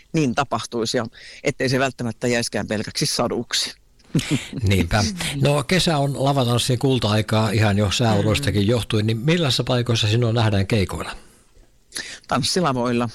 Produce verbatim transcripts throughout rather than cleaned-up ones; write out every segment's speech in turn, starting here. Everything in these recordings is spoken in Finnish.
niin tapahtuisi ja ettei se välttämättä jäiskään pelkäksi saduksi. Niinpä. No kesä on lavatanssin kulta-aikaa ihan jo sääoloistakin johtuen, niin millaisissa paikoissa sinua nähdään keikoilla? Tanssilavoilla.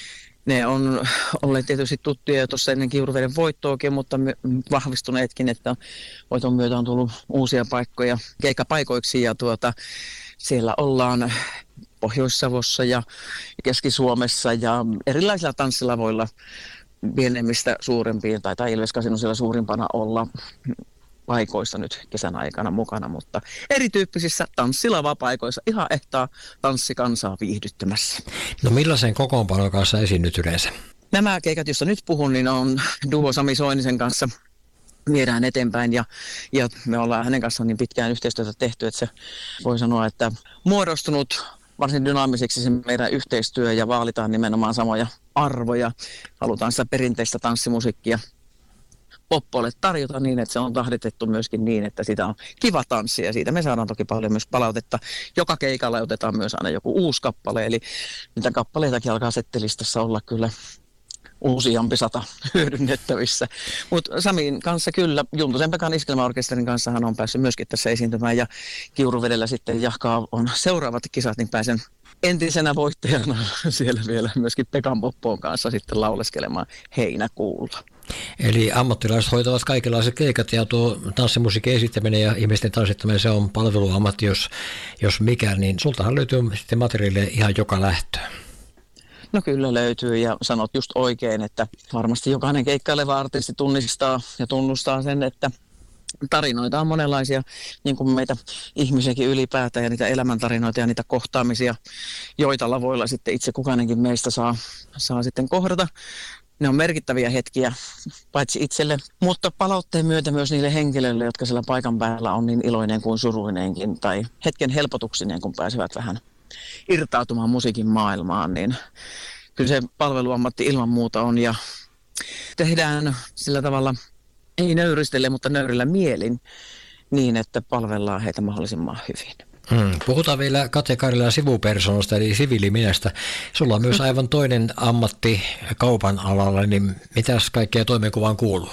Ne on olleet tietysti tuttuja jo tuossa ennen Kiuruveden voittoakin, mutta vahvistuneetkin, että voiton myötä on tullut uusia paikkoja keikkapaikoiksi ja tuota, siellä ollaan Pohjois-Savossa ja Keski-Suomessa ja erilaisilla tanssilavoilla pienemmistä suurempiin, tai Ilves-kasino siellä suurimpana olla paikoissa nyt kesän aikana mukana, mutta erityyppisissä tanssilavpaikoissa ihan ehtaa tanssikansaa viihdyttämässä. No millaisen kokoonpanon kanssa esiinnyt yleensä? Nämä keikat, joista nyt puhun, niin on duo Sami Soinisen kanssa viedään eteenpäin ja, ja me ollaan hänen kanssaan niin pitkään yhteistyötä tehty, että se voi sanoa, että muodostunut varsin dynaamiseksi se meidän yhteistyö ja vaalitaan nimenomaan samoja arvoja. Halutaan sitä perinteistä tanssimusiikkia poppoille tarjota niin, että se on tahditettu myöskin niin, että sitä on kiva tanssia ja siitä me saadaan toki paljon myös palautetta. Joka keikalla otetaan myös aina joku uusi kappale, eli niitä kappaleitakin alkaa settelistassa olla kyllä uusiampi sata hyödynnettävissä. Mutta Samin kanssa kyllä, Juntusen Pekan iskelmäorkesterin kanssa hän on päässyt myöskin tässä esiintymään ja Kiuruvedellä sitten jahkaa on seuraavat kisat, niin pääsen entisenä voittajana siellä vielä myöskin Pekan Poppoon kanssa sitten lauleskelemaan heinäkuulla. Eli ammattilaiset hoitavat kaikenlaiset keikat ja tuo tanssimusiikin esittäminen ja ihmisten tanssittaminen, se on palveluammatti, jos, jos mikä, niin sultahan löytyy sitten materiaalia ihan joka lähtöön. No kyllä löytyy ja sanot just oikein, että varmasti jokainen keikkaileva artisti tunnistaa ja tunnustaa sen, että tarinoita on monenlaisia, niin kuin meitä ihmisiäkin ylipäätään ja niitä elämäntarinoita ja niitä kohtaamisia, joita lavoilla sitten itse kukainenkin meistä saa, saa sitten kohdata. Ne on merkittäviä hetkiä, paitsi itselle, mutta palautteen myötä myös niille henkilöille, jotka siellä paikan päällä on niin iloinen kuin suruinenkin tai hetken helpotuksineen, kun pääsevät vähän irtautumaan musiikin maailmaan, niin kyllä se palveluammatti ilman muuta on ja tehdään sillä tavalla, ei nöyristele, mutta nöyrillä mielin niin, että palvellaan heitä mahdollisimman hyvin. Hmm. Puhutaan vielä Katja Karilan sivupersonasta eli siviiliminästä. Sulla on myös aivan toinen ammatti kaupan alalla, niin mitäs kaikkea toimenkuvaan kuuluu?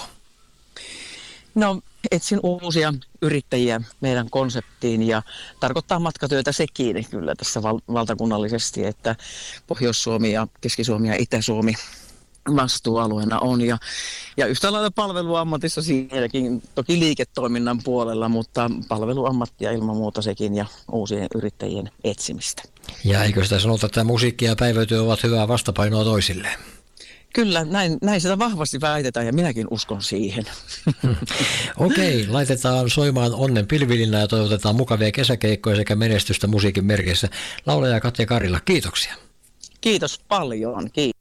No etsin uusia yrittäjiä meidän konseptiin ja tarkoittaa matkatyötä sekin kyllä tässä val- valtakunnallisesti, että Pohjois-Suomi ja Keski-Suomi ja Itä-Suomi vastuualueena on ja, ja yhtä lailla palveluammatissa siinäkin toki liiketoiminnan puolella, mutta palveluammattia ilman muuta sekin ja uusien yrittäjien etsimistä. Ja eikö sitä sanota, että musiikki ja päivätyö ovat hyvää vastapainoa toisilleen? Kyllä, näin, näin sitä vahvasti väitetään ja minäkin uskon siihen. Okei, laitetaan soimaan onnen pilvilinä ja toivotetaan mukavia kesäkeikkoja sekä menestystä musiikin merkeissä. Laulaja Katja Karila, kiitoksia. Kiitos paljon, kiitos.